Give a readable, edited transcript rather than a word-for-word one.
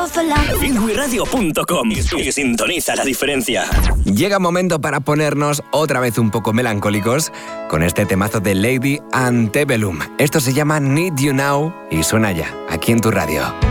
Finguiradio.com y sintoniza la diferencia. Llega momento para ponernos otra vez un poco melancólicos con este temazo de Lady Antebellum. Esto se llama Need You Now y suena ya aquí en tu radio.